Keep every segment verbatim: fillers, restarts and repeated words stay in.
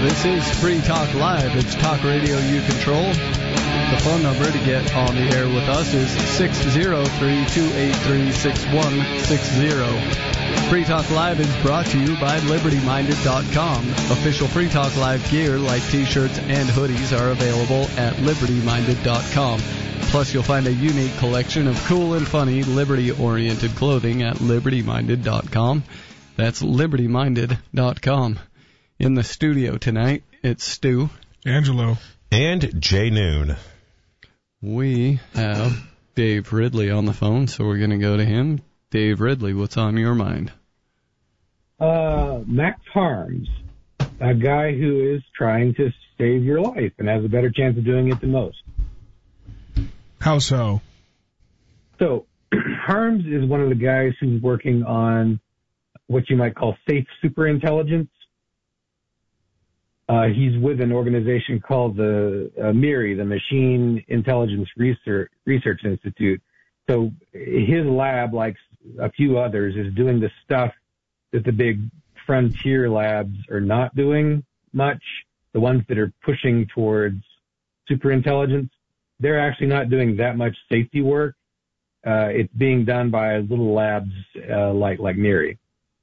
This is Free Talk Live. It's talk radio you control. The phone number to get on the air with us is six zero three, two eight three, six one six zero. Free Talk Live is brought to you by Liberty Minded dot com. Official Free Talk Live gear like T-shirts and hoodies are available at Liberty Minded dot com. Plus, you'll find a unique collection of cool and funny Liberty-oriented clothing at Liberty Minded dot com. That's Liberty Minded dot com. In the studio tonight, it's Stu, Angelo, and Jay Noon. We have Dave Ridley on the phone, so we're going to go to him. Dave Ridley, what's on your mind? Uh, Max Harms, a guy who is trying to save your life and has a better chance of doing it than most. How so? So, Harms is one of the guys who's working on what you might call safe superintelligence. Uh, he's with an organization called the uh, MIRI, the Machine Intelligence Research, Research Institute. So his lab, like a few others, is doing the stuff that the big frontier labs are not doing much. The ones that are pushing towards superintelligence, they're actually not doing that much safety work. Uh, it's being done by little labs uh, like like MIRI.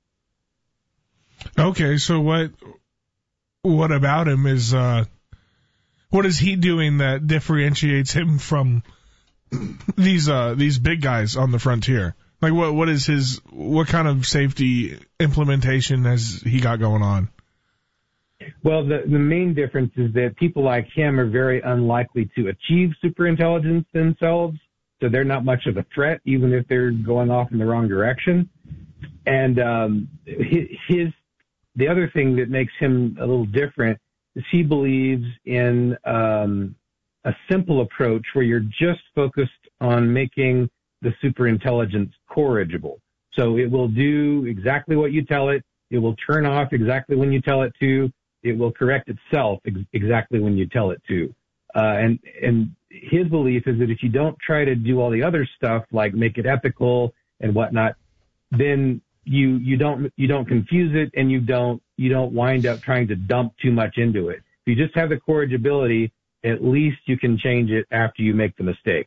Okay, so what what about him is uh, what is he doing that differentiates him from these uh, these big guys on the frontier? Like what what is his what kind of safety implementation has he got going on? Well, the, the main difference is that people like him are very unlikely to achieve superintelligence themselves, so they're not much of a threat, even if they're going off in the wrong direction. And um, his the other thing that makes him a little different is he believes in um, a simple approach where you're just focused on making the superintelligence corrigible. So it will do exactly what you tell it. It will turn off exactly when you tell it to. It will correct itself ex- exactly when you tell it to. Uh, and, and his belief is that if you don't try to do all the other stuff, like make it ethical and whatnot, then you, you don't, you don't confuse it and you don't, you don't wind up trying to dump too much into it. If you just have the corrigibility, at least you can change it after you make the mistake.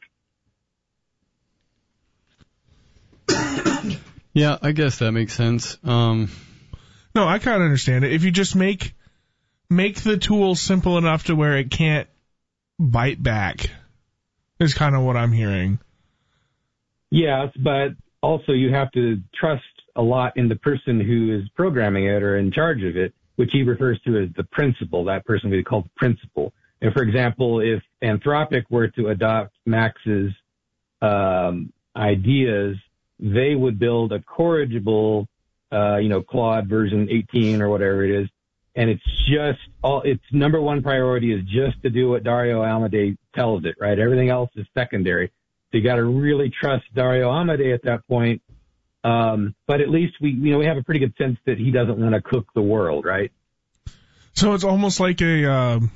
Yeah, I guess that makes sense. Um, no, I kind of understand it. If you just make make the tool simple enough to where it can't bite back, is kind of what I'm hearing. Yes, but also you have to trust a lot in the person who is programming it or in charge of it, which he refers to as the principal. That person we call the principal. And for example, if Anthropic were to adopt Max's um, ideas, they would build a corrigible, uh, you know, Claude version eighteen or whatever it is. And it's just all, its number one priority is just to do what Dario Amodei tells it, right? Everything else is secondary. So you got to really trust Dario Amodei at that point. Um, but at least we, you know, we have a pretty good sense that he doesn't want to cook the world, right? So it's almost like a, um,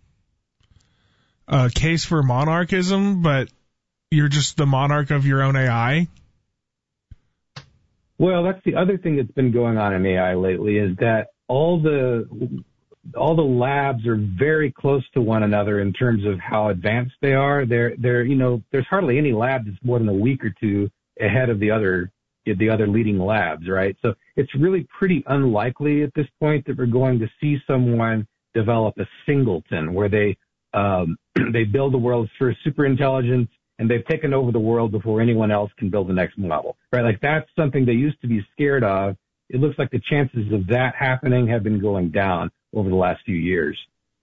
a case for monarchism, but you're just the monarch of your own A I? Well, that's the other thing that's been going on in A I lately is that all the all the labs are very close to one another in terms of how advanced they are. They're they're you know there's hardly any lab that's more than a week or two ahead of the other the other leading labs, right? So it's really pretty unlikely at this point that we're going to see someone develop a singleton where they um, they build the world's first superintelligence and they've taken over the world before anyone else can build the next model, right? Like that's something they used to be scared of. It looks like the chances of that happening have been going down over the last few years.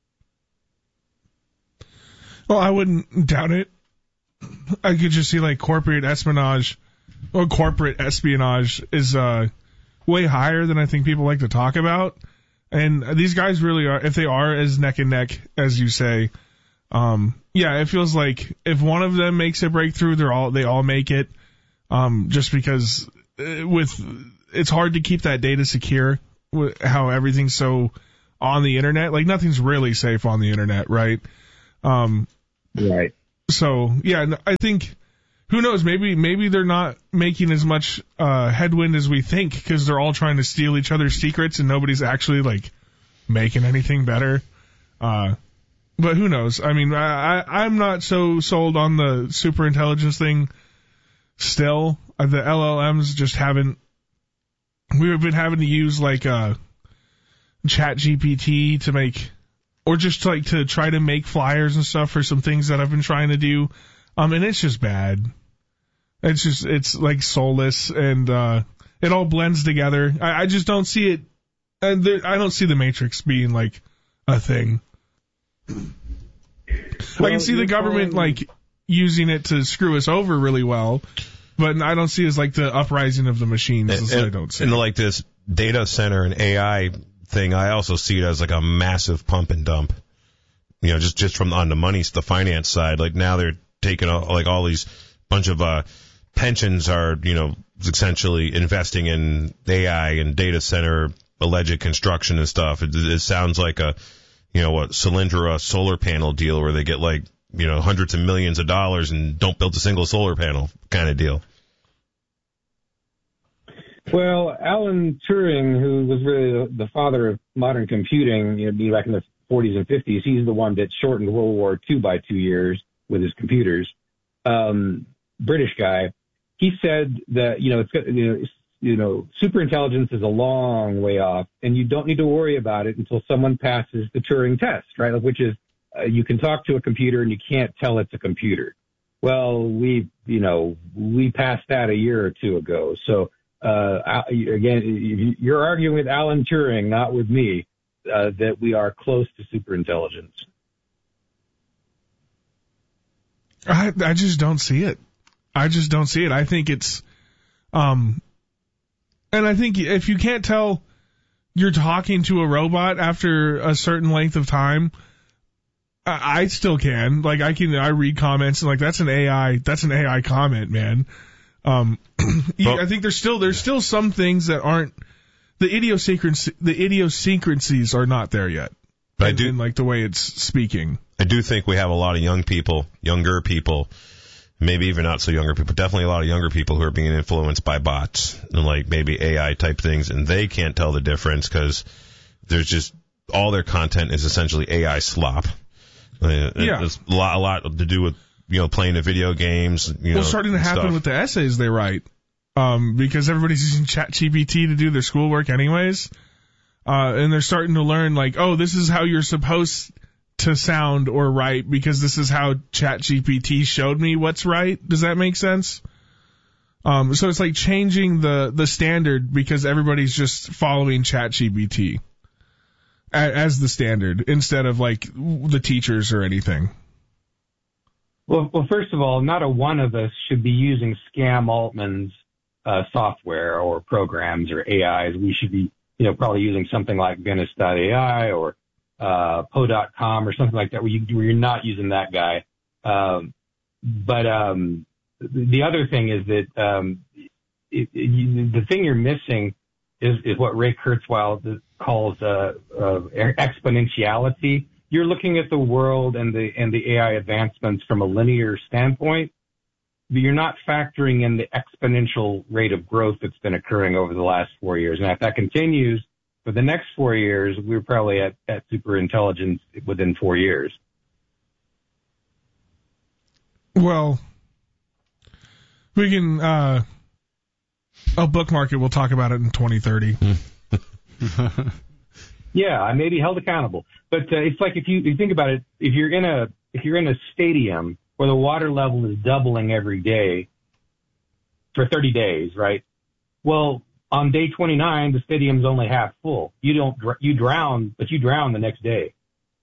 Well, I wouldn't doubt it. I could just see like corporate espionage or corporate espionage is uh, way higher than I think people like to talk about. And these guys really are, if they are as neck and neck as you say, um, yeah, it feels like if one of them makes a breakthrough, they're all, they all make it. Um, just because with, it's hard to keep that data secure with how everything's so on the internet. Like nothing's really safe on the internet, right? Um, right. So yeah, I think, who knows, maybe, maybe they're not making as much, uh, headwind as we think because they're all trying to steal each other's secrets and nobody's actually like making anything better. Uh, but who knows? I mean, I, I, I'm not so sold on the super intelligence thing still. Uh, the L L Ms just haven't, we've been having to use like uh, Chat G P T to make, or just like to try to make flyers and stuff for some things that I've been trying to do. Um, and it's just bad. It's just, it's like soulless, and uh, it all blends together. I, I just don't see it, and there, I don't see the Matrix being like a thing. Well, I can see the government calling... like using it to screw us over really well, but I don't see it as like the uprising of the machines. And, and, I don't see. And like this data center and A I thing, I also see it as like a massive pump and dump. You know, just just from on the money, the finance side. Like now they're taking all, like all these bunch of uh, pensions are, you know, essentially investing in A I and data center alleged construction and stuff. It, it sounds like a, you know, a Solyndra solar panel deal where they get like, you know, hundreds of millions of dollars and don't build a single solar panel kind of deal. Well, Alan Turing, who was really the father of modern computing, you know, back in the forties and fifties, he's the one that shortened World War Two by two years with his computers. Um, British guy. He said that, you know, it's you know, you know, superintelligence is a long way off, and you don't need to worry about it until someone passes the Turing test, right? Which is uh, you can talk to a computer and you can't tell it's a computer. Well, we, you know, we passed that a year or two ago. So, uh, again, you're arguing with Alan Turing, not with me, uh, that we are close to superintelligence. I, I just don't see it. I just don't see it. I think it's, um, and I think if you can't tell you're talking to a robot after a certain length of time, I, I still can. Like I can, I read comments and like that's an A I, that's an A I comment, man. Um, well, I think there's still there's still some things that aren't the idiosyncrasy. The idiosyncrasies are not there yet. But in, I do in like the way it's speaking. I do think we have a lot of young people, younger people. Maybe even not so younger people, definitely a lot of younger people who are being influenced by bots and like maybe A I type things, and they can't tell the difference because there's just all their content is essentially A I slop. Uh, yeah, there's a lot, a lot to do with you know playing the video games. You know, well, starting to happen stuff. with the essays they write, um, because everybody's using Chat G P T to do their schoolwork anyways, uh, and they're starting to learn like, oh, this is how you're supposed to sound or write because this is how Chat G P T showed me what's right. Does that make sense? Um, so it's like changing the, the standard because everybody's just following Chat G P T as, as the standard instead of like the teachers or anything. Well, well, first of all, not a one of us should be using Scam Altman's uh, software or programs or A Is. We should be, you know, probably using something like Venice dot A I or uh, Poe dot com or something like that, where, you, where you're not using that guy. Um, but um, the other thing is that um, it, it, you, the thing you're missing is, is what Ray Kurzweil calls uh, uh, exponentiality. You're looking at the world and the and the A I advancements from a linear standpoint, but you're not factoring in the exponential rate of growth that's been occurring over the last four years. And if that continues, for the next four years, we're probably at, at super intelligence within four years. Well, we can, uh, I'll bookmark it. We'll talk about it in twenty thirty. Yeah, I may be held accountable. But uh, it's like if you, you think about it, if you're in a if you're in a stadium where the water level is doubling every day for thirty days, right? Well, on day twenty-nine, the stadium's only half full. You don't, you drown, but you drown the next day.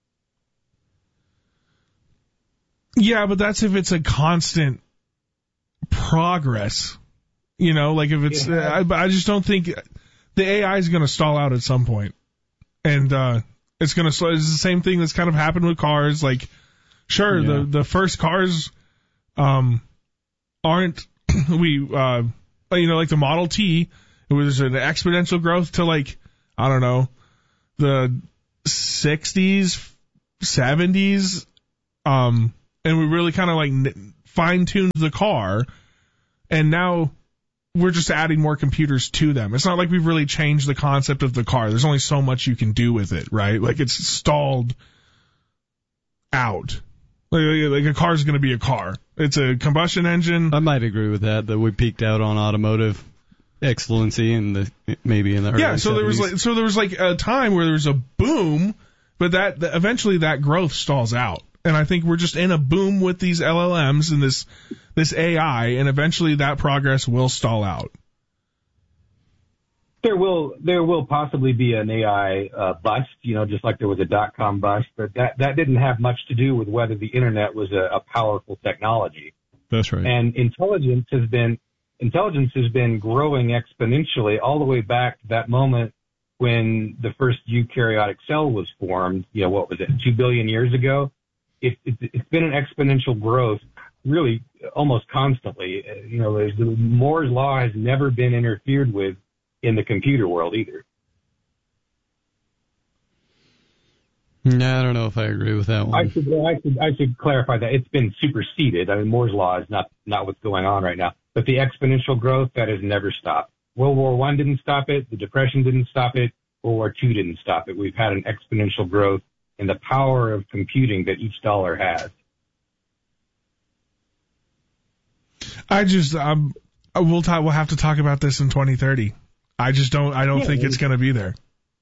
Yeah, but that's if it's a constant progress. You know, like if it's, yeah. I, I just don't think the A I is going to stall out at some point. And, uh, it's going to slow. It's the same thing that's kind of happened with cars. Like, sure, yeah. the, the first cars, um, aren't, we, uh, you know, like the Model T, it was an exponential growth to like, I don't know, the sixties, seventies, um, and we really kind of like fine tuned the car, and now we're just adding more computers to them. It's not like we've really changed the concept of the car. There's only so much you can do with it, right? Like it's stalled out. Like, like a car's going to be a car. It's a combustion engine. I might agree with that, that we peaked out on automotive excellency in the maybe in the early yeah. So there was seventies. like so there was like a time where there was a boom, but that, that eventually that growth stalls out. And I think we're just in a boom with these L L Ms and this this A I, and eventually that progress will stall out. There will there will possibly be an A I uh, bust, you know, just like there was a dot-com bust, but that, that didn't have much to do with whether the internet was a, a powerful technology. That's right. And intelligence has been intelligence has been growing exponentially all the way back to that moment when the first eukaryotic cell was formed. You know, what was it, two billion years ago? It, it, it's been an exponential growth, really almost constantly. You know, there's, Moore's law has never been interfered with in the computer world either. No, I don't know if I agree with that one. I should, I should, I should clarify that it's been superseded. I mean, Moore's law is not, not what's going on right now, but the exponential growth, that has never stopped. World War One didn't stop it. The Depression didn't stop it. World War Two didn't stop it. We've had an exponential growth in the power of computing that each dollar has. I just, um, we'll talk, we'll have to talk about this in twenty thirty. I just don't, I don't Yeah, think it's going to be there.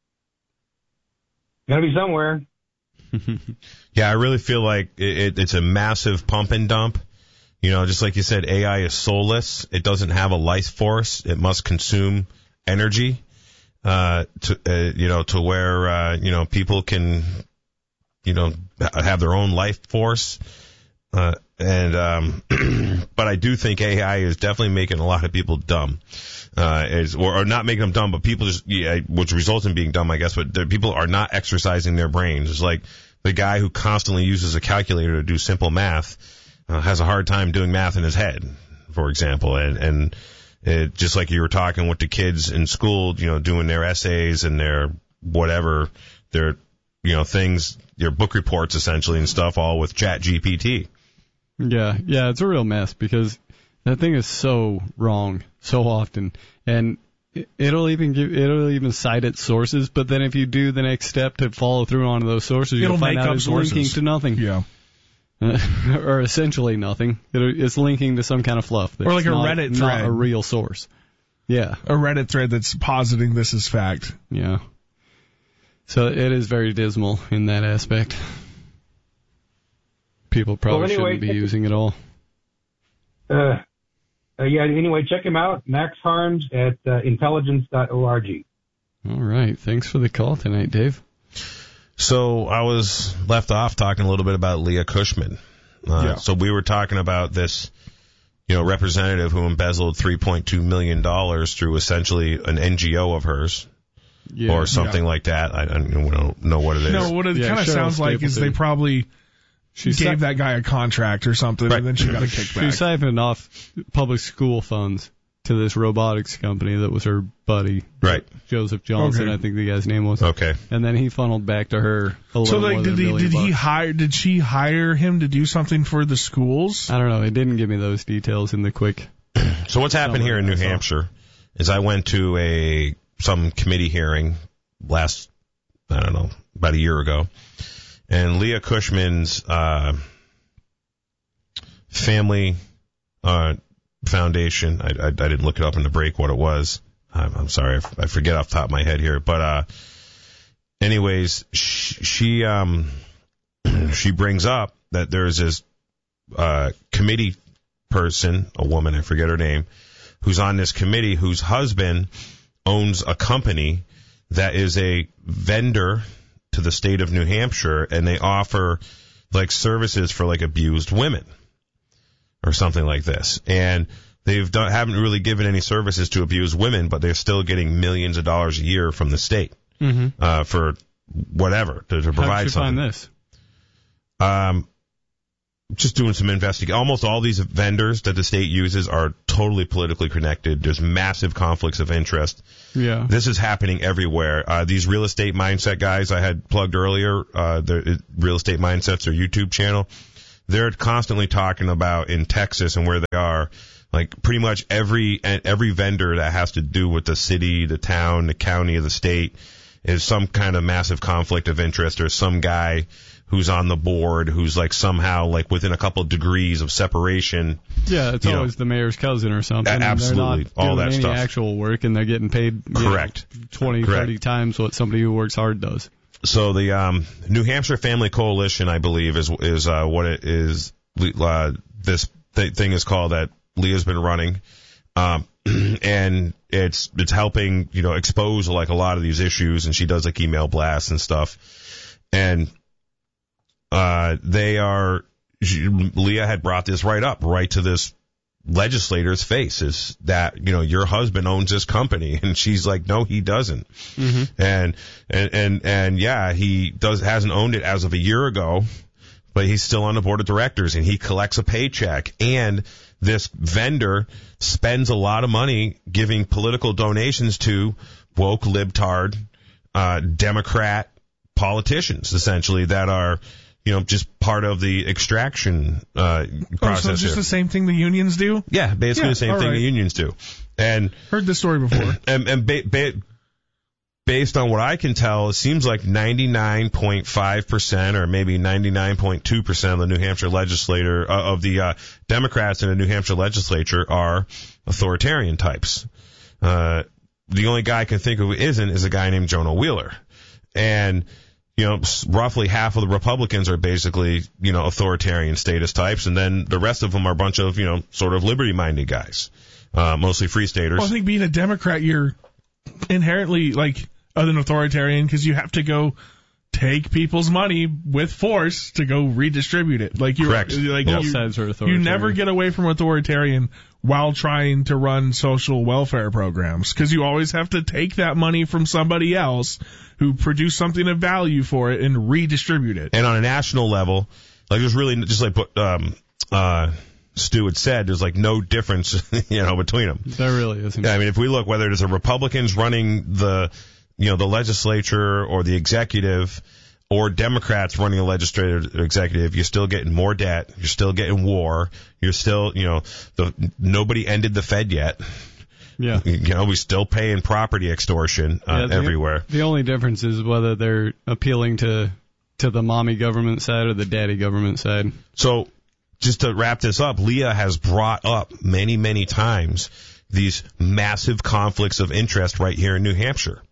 Gotta be somewhere. Yeah, I really feel like it, it, it's a massive pump and dump. You know, just like you said, A I is soulless. It doesn't have a life force. It must consume energy, uh, to, uh, you know, to where, uh, you know, people can, you know, have their own life force. Uh, and, um, but I do think A I is definitely making a lot of people dumb. Uh, is, or, or not making them dumb, but people just, yeah, which results in being dumb, I guess, but the people are not exercising their brains. It's like the guy who constantly uses a calculator to do simple math, uh, has a hard time doing math in his head, for example. And, and it, just like you were talking with the kids in school, you know, doing their essays and their whatever, their, you know, things, their book reports essentially and stuff, all with Chat G P T. Yeah, yeah, it's a real mess because that thing is so wrong so often, and it'll even give, it'll even cite its sources. But then if you do the next step to follow through on those sources, It'll you'll find make out up it's sources. linking to nothing. Yeah. Or essentially nothing. It, it's linking to some kind of fluff. That's Or like a not, Reddit not thread. a real source. Yeah, A Reddit thread that's positing this as fact. yeah. So it is very dismal in that aspect. People probably Well, anyway, shouldn't be using it all. Uh, uh, yeah, anyway, check him out, Max Harms at uh, intelligence dot org. All right. Thanks for the call tonight, Dave. So I was left off talking a little bit about Leah Cushman. Uh, Yeah. So we were talking about this, you know, representative who embezzled three point two million dollars through essentially an N G O of hers Yeah. or something like that. I, I don't know what it is. No, what it Yeah, kind of Cheryl sounds like is they Stapleton. probably She gave si- that guy a contract or something, Right. and then she got a She kickback. siphoned off public school funds to this robotics company that was her buddy, Right. Joseph Johnson, Okay. I think the guy's name was. Okay. And then he funneled back to her a little So, more like, than did a he million did he bucks. hire? Did she hire him to do something for the schools? I don't know. It didn't give me those details in the quick. So what's happened here in New Somewhere I saw. Hampshire is I went to a some committee hearing last, I don't know, about a year ago, and Leah Cushman's uh, family uh, foundation. I, I, I didn't look it up in the break what it was. I'm, I'm sorry, I, f- I forget off the top of my head here. But uh, anyways, she, she um she brings up that there's this uh, committee person, a woman, I forget her name, who's on this committee whose husband owns a company that is a vendor to the state of New Hampshire, and they offer like services for like abused women or something like this. And they've done, haven't really given any services to abused women, but they're still getting millions of dollars a year from the state Mm-hmm. uh, for whatever to, to How provide did you something. find this? Um, just doing some investigation. Almost all these vendors that the state uses are totally politically connected. There's massive conflicts of interest. Yeah. This is happening everywhere. Uh, these real estate mindset guys I had plugged earlier, uh, the real estate mindsets, their YouTube channel, they're constantly talking about in Texas and where they are, Like pretty much every every vendor that has to do with the city, the town, the county, or the state is some kind of massive conflict of interest, or some guy who's on the board who's like somehow like within a couple of degrees of separation. Yeah, it's always know. the mayor's cousin or something. Absolutely, they're not all doing that any stuff. Actual work, and they're getting paid correct you know, twenty, correct. thirty times what somebody who works hard does. So the um, New Hampshire Family Coalition, I believe, is is uh, what it is. Uh, this th- thing is called that Leah's been running, um, and it's it's helping you know expose like a lot of these issues, and she does like email blasts and stuff, and uh, they are she, Leah had brought this right up right to this legislator's face, is that you know your husband owns this company, and she's like, no, he doesn't, mm-hmm. and and and and yeah, he does hasn't owned it as of a year ago. But he's still on the board of directors, and he collects a paycheck. And this vendor spends a lot of money giving political donations to woke, libtard, uh, Democrat politicians, essentially, that are, you know, just part of the extraction uh, process. Oh, so just here. the same thing the unions do? Yeah, basically yeah, the same thing right. the unions do. And heard this story before. And, and ba- ba- based on what I can tell, it seems like ninety-nine point five percent or maybe ninety-nine point two percent of the New Hampshire legislator, uh, of the uh, Democrats in the New Hampshire legislature are authoritarian types. Uh, the only guy I can think of who isn't is a guy named Jonah Wheeler. And, you know, roughly half of the Republicans are basically, you know, authoritarian status types, and then the rest of them are a bunch of, you know, sort of liberty-minded guys, uh, mostly free staters. Well, I think being a Democrat, you're inherently, like, an authoritarian because you have to go take people's money with force to go redistribute it. Like, you're, Correct. like, Both you, sides are authoritarian. You never get away from authoritarian while trying to run social welfare programs, because you always have to take that money from somebody else who produced something of value for it and redistribute it. And on a national level, like, there's really, just like what um, uh, Stu had said, there's like no difference, you know, between them. There really isn't. I mean, if we look, whether it is a Republicans running the, you know, the legislature or the executive, or Democrats running the legislative or executive, you're still getting more debt. You're still getting war. You're still, you know, the nobody ended the Fed yet. Yeah. You know, we're still paying property extortion uh, yeah, the, everywhere. The only difference is whether they're appealing to to the mommy government side or the daddy government side. So, just to wrap this up, Leah has brought up many, many times these massive conflicts of interest right here in New Hampshire.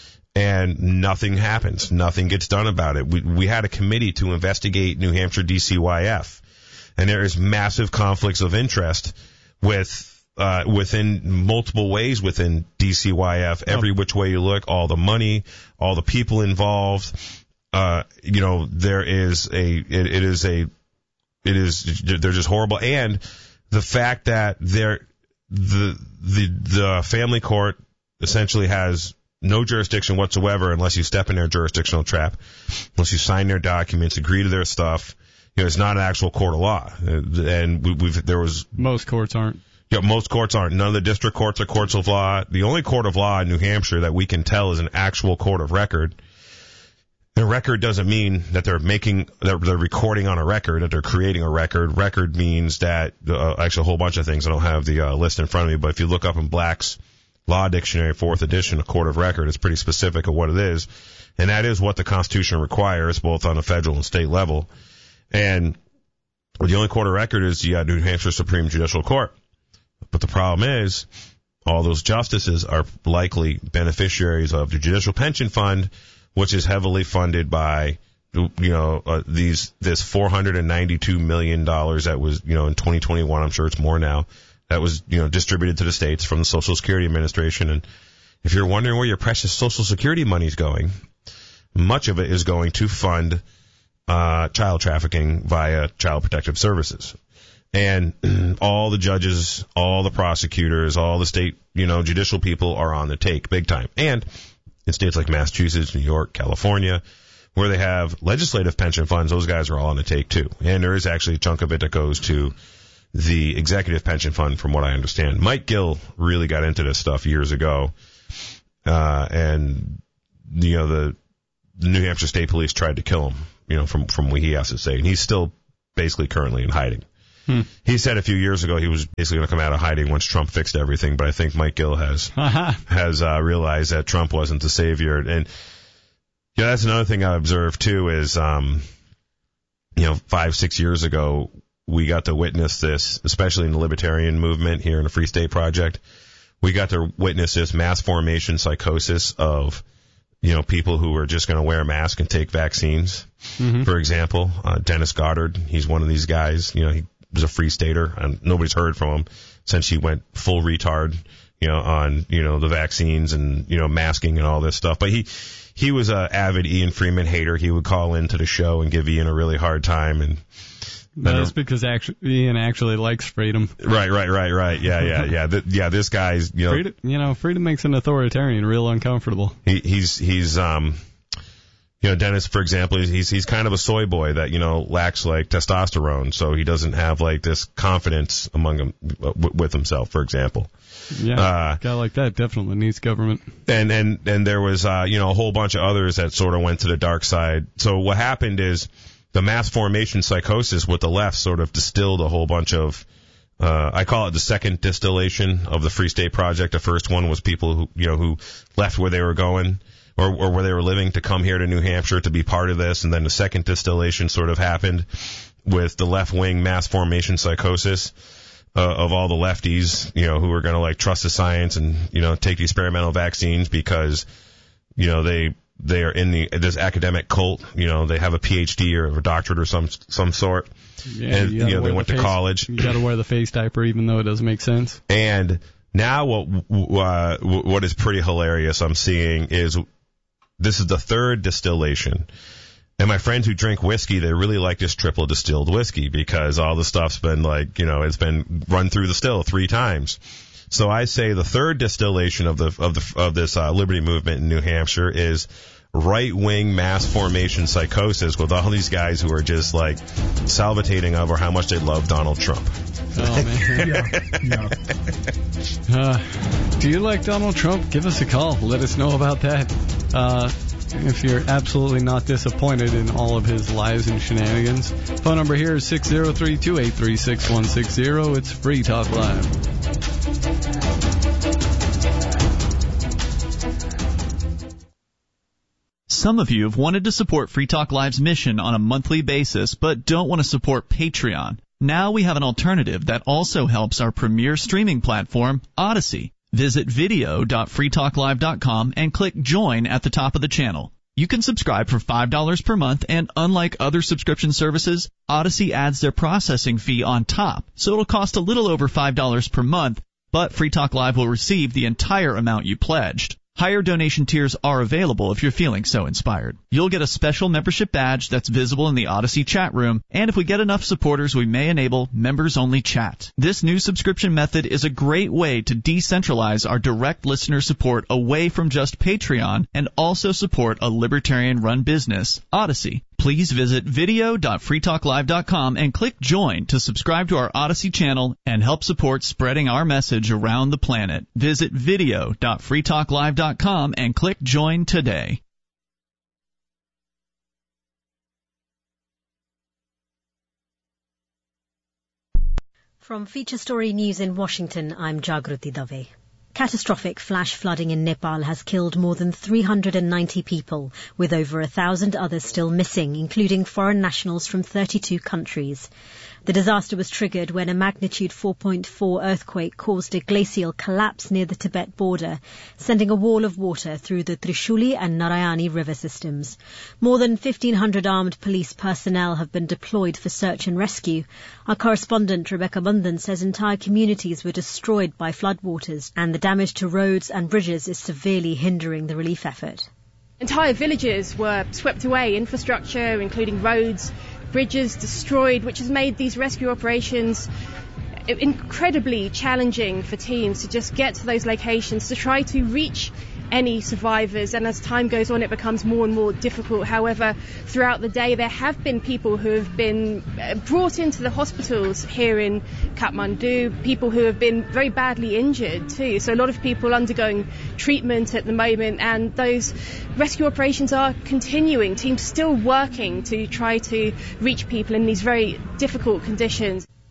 And nothing happens. Nothing gets done about it. We, we had a committee to investigate New Hampshire D C Y F, and there is massive conflicts of interest with uh, within multiple ways within D C Y F. Every which way you look, all the money, all the people involved. Uh, you know, there is a it, it is a it is they're just horrible, and the fact that they're the the the family court essentially has no jurisdiction whatsoever unless you step in their jurisdictional trap, unless you sign their documents, agree to their stuff. You know, it's not an actual court of law. And we, we've there was most courts aren't. Yeah, most courts aren't. None of the district courts are courts of law. The only court of law in New Hampshire that we can tell is an actual court of record. And a record doesn't mean that they're making, that they're recording on a record, that they're creating a record. Record means that, uh, actually a whole bunch of things. I don't have the uh, list in front of me, but if you look up in Black's Law Dictionary, fourth edition, a court of record, it's pretty specific of what it is. And that is what the Constitution requires, both on the federal and state level. And the only court of record is the uh, New Hampshire Supreme Judicial Court. But the problem is, all those justices are likely beneficiaries of the Judicial Pension Fund, which is heavily funded by, you know, uh, these this four hundred ninety-two million dollars that was, you know, in twenty twenty-one, I'm sure it's more now, that was, you know, distributed to the states from the Social Security Administration. And if you're wondering where your precious Social Security money is going, much of it is going to fund uh child trafficking via Child Protective Services. And all the judges, all the prosecutors, all the state, you know, judicial people are on the take big time. And in states like Massachusetts, New York, California, where they have legislative pension funds, those guys are all on the take too. And there is actually a chunk of it that goes to the executive pension fund, from what I understand. Mike Gill really got into this stuff years ago. Uh, and, you know, the, the New Hampshire State Police tried to kill him, you know, from, from what he has to say. And he's still basically currently in hiding. Hmm. He said a few years ago he was basically going to come out of hiding once Trump fixed everything, but I think Mike Gill has has uh, realized that Trump wasn't the savior. And yeah, that's another thing I observed too is, um, you know, five, six years ago, we got to witness this, especially in the libertarian movement here in the Free State Project. We got to witness this mass formation psychosis of, you know, people who are just going to wear a mask and take vaccines. Mm-hmm. For example, uh, Dennis Goddard, he's one of these guys. You know, he was a Free Stater, and nobody's heard from him since he went full retard, you know, on, you know, the vaccines and, you know, masking and all this stuff. But he, he was a avid Ian Freeman hater. He would call into the show and give Ian a really hard time. And that's because actually, Ian actually likes freedom. Right, right, right, right. Yeah, yeah, yeah. Th- yeah, this guy's, you know, freedom, you know, freedom makes an authoritarian real uncomfortable. He, he's, he's, um, you know, Dennis, for example, he's, he's kind of a soy boy that, you know, lacks like testosterone. So he doesn't have like this confidence among him, w- with himself, for example. Yeah, uh, a guy like that definitely needs government. And, and, and there was, uh, you know, a whole bunch of others that sort of went to the dark side. So what happened is, the mass formation psychosis with the left sort of distilled a whole bunch of, uh, I call it the second distillation of the Free State Project. The first one was people who, you know, who left where they were going or, or where they were living to come here to New Hampshire to be part of this. And then the second distillation sort of happened with the left-wing mass formation psychosis uh, of all the lefties, you know, who were going to like trust the science and, you know, take the experimental vaccines because, you know, they, They are in the this academic cult. You know, they have a P H D or a doctorate or some some sort, yeah, and you, you know they went the to face, college. You got to wear the face diaper, even though it doesn't make sense. And now, what uh, what is pretty hilarious I'm seeing is this is the third distillation. And my friends who drink whiskey, they really like this triple distilled whiskey because all the stuff's been like, you know, it's been run through the still three times. So I say the third distillation of the of the of this uh, liberty movement in New Hampshire is right-wing mass formation psychosis with all these guys who are just like salivating over how much they love Donald Trump. Oh man, yeah, yeah. Uh, do you like Donald Trump? Give us a call. Let us know about that. Uh, if you're absolutely not disappointed in all of his lies and shenanigans. Phone number here is six zero three, two eight three, six one six zero. It's Free Talk Live. Some of you have wanted to support Free Talk Live's mission on a monthly basis, but don't want to support Patreon. Now we have an alternative that also helps our premier streaming platform, Odyssey. Visit video dot free talk live dot com and click Join at the top of the channel. You can subscribe for five dollars per month, and unlike other subscription services, Odyssey adds their processing fee on top, so it'll cost a little over five dollars per month, but Free Talk Live will receive the entire amount you pledged. Higher donation tiers are available if you're feeling so inspired. You'll get a special membership badge that's visible in the Odyssey chat room, and if we get enough supporters, we may enable members-only chat. This new subscription method is a great way to decentralize our direct listener support away from just Patreon and also support a libertarian-run business, Odyssey. Please visit video dot free talk live dot com and click Join to subscribe to our Odyssey channel and help support spreading our message around the planet. Visit video dot free talk live dot com and click Join today. From Feature Story News in Washington, I'm Jagruti Dave. Catastrophic flash flooding in Nepal has killed more than three hundred ninety people, with over a thousand others still missing, including foreign nationals from thirty-two countries. The disaster was triggered when a magnitude four point four earthquake caused a glacial collapse near the Tibet border, sending a wall of water through the Trishuli and Narayani river systems. More than fifteen hundred armed police personnel have been deployed for search and rescue. Our correspondent Rebecca Bundan says entire communities were destroyed by floodwaters, and the damage to roads and bridges is severely hindering the relief effort. Entire villages were swept away, infrastructure, including roads, bridges destroyed, which has made these rescue operations incredibly challenging for teams to just get to those locations, to try to reach any survivors, and as time goes on it becomes more and more difficult. However, throughout the day there have been people who have been brought into the hospitals here in Kathmandu, people who have been very badly injured too, so a lot of people undergoing treatment at the moment, and those rescue operations are continuing, teams still working to try to reach people in these very difficult conditions.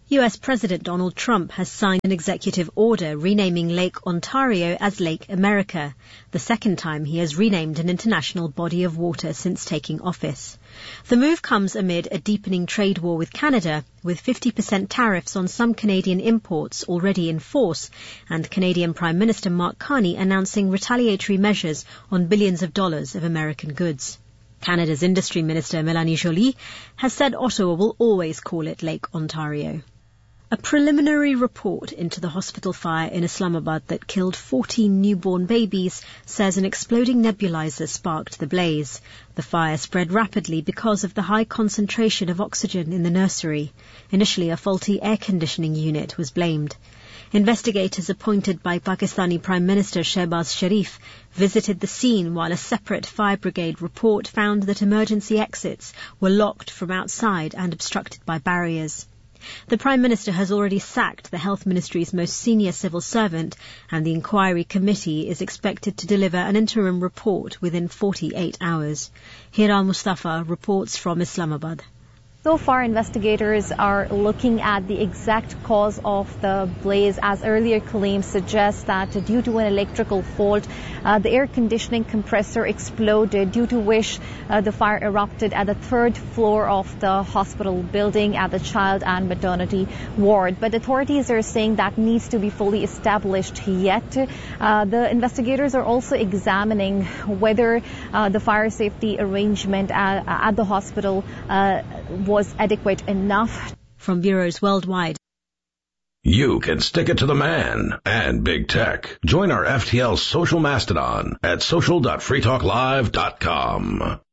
U S President Donald Trump has signed an executive order renaming Lake Ontario as Lake America, the second time he has renamed an international body of water since taking office. The move comes amid a deepening trade war with Canada, with fifty percent tariffs on some Canadian imports already in force, and Canadian Prime Minister Mark Carney announcing retaliatory measures on billions of dollars of American goods. Canada's Industry Minister Mélanie Joly has said Ottawa will always call it Lake Ontario. A preliminary report into the hospital fire in Islamabad that killed fourteen newborn babies says an exploding nebulizer sparked the blaze. The fire spread rapidly because of the high concentration of oxygen in the nursery. Initially, a faulty air conditioning unit was blamed. Investigators appointed by Pakistani Prime Minister Shehbaz Sharif visited the scene, while a separate fire brigade report found that emergency exits were locked from outside and obstructed by barriers. The Prime Minister has already sacked the Health Ministry's most senior civil servant, and the inquiry committee is expected to deliver an interim report within forty-eight hours. Hira Mustafa reports from Islamabad. So far, investigators are looking at the exact cause of the blaze, as earlier claims suggest that due to an electrical fault, uh, the air conditioning compressor exploded, due to which uh, the fire erupted at the third floor of the hospital building at the child and maternity ward. But authorities are saying that needs to be fully established yet. Uh, the investigators are also examining whether uh, the fire safety arrangement at, at the hospital uh, was adequate enough. From bureaus worldwide. You can stick it to the man and big tech. Join our F T L social mastodon at social dot free talk live dot com.